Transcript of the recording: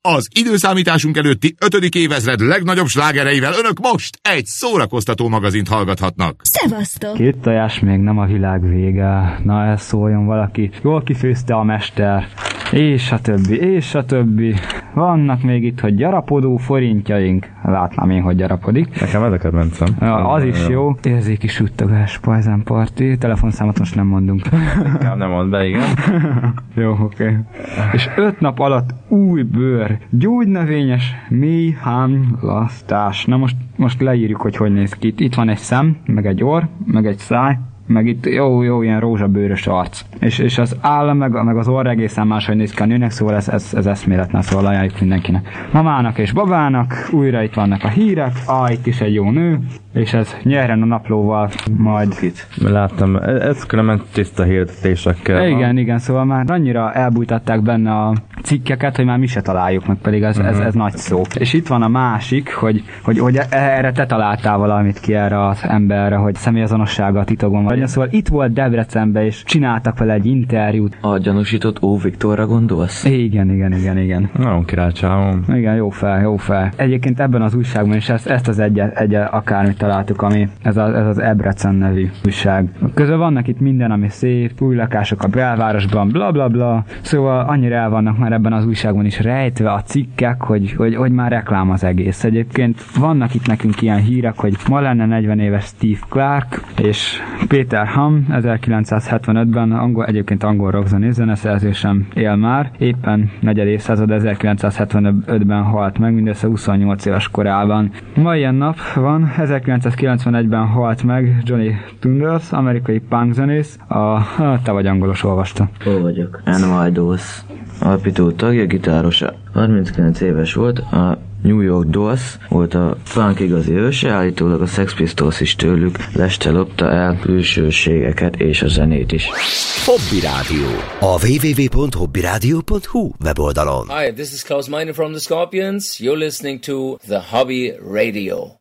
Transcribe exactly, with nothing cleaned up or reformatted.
Az időszámításunk előtti ötödik évezred legnagyobb slágereivel önök most egy szórakoztató magazint hallgathatnak. Szevasztok! Két tojás még nem a világ vége. Na, ez szóljon valaki. Jól kifőzte a mester. És a többi, és a többi. Vannak még itt, hogy gyarapodó forintjaink. Látnám én, hogy gyarapodik. Nekem ez a kedvencem. Ja, az is jó. Érzéki suttogás, Pajzán Party. Telefonszámot most nem mondunk. Inkább nem mond be, igen. Jó, oké. Okay. És öt nap alatt új bőr, gyógynövényes méhhámlasztás. Na most, most leírjuk, hogy hogy néz ki. Itt, itt van egy szem, meg egy orr, meg egy száj, meg itt jó, jó, ilyen rózsabőrös arc. És, és az áll, meg, meg az orr egészen máshogy néz ki a nőnek, szóval ez, ez, ez eszméletlen, szóval ajánljuk mindenkinek. Mamának és babának, újra itt vannak a hírek, ah, itt is egy jó nő, és ez nyerjen a naplóval majd. Itt. Láttam, ez különben tiszta hirdetésekkel. Igen, igen, szóval már annyira elbújtatták benne a cikkeket, hogy már mi se találjuk meg, pedig ez, uh-huh. ez, ez nagy szó. És itt van a másik, hogy, hogy, hogy erre te találtál valamit ki erre az emberre, hogy személyazonossága a titokban vagy. Szóval itt volt Debrecenben, és csináltak vele egy interjút. A gyanúsított Ó. Viktorra gondolsz? Igen, igen, igen, igen. Nagyon királycsávom. Igen, jó fel, jó fel. Egyébként ebben az újságban is ezt, ezt az egyet, egyet akármit találtuk, ami ez, a, ez az Debrecen nevű újság. Közben vannak itt minden, ami szép, új lakások a belvárosban, bla bla bla. Szóval annyira el vannak már ebben az újságban is rejtve a cikkek, hogy, hogy, hogy már reklám az egész. Egyébként vannak itt nekünk ilyen hírek, hogy ma lenne negyven éves Steve Clark, és Peter Ham ezerkilencszázhetvenötben, angol, egyébként angol rockzenés zeneszerzősen él már, éppen negyed évszázad ezerkilencszázhetvenötben halt meg, mindössze huszonnyolc éves korában. Ma ilyen nap van, ezerkilencszázkilencvenegyben halt meg Johnny Thunders, amerikai punk zenész, a, te vagy angolos, olvasta. Hol vagyok? Animal Dolls alapító tagja, gitárosa. harminckilenc éves volt, a New York Dolls volt a punk igazi őse, állítólag a Sex Pistols is tőlük leste lopta el külsőségeket és a zenét is. Hobby Rádió. A double-u double-u double-u pont hobby rádió pont hu weboldalon. Hi, this is Klaus Meine from the Scorpions. You're listening to the Hobby Radio.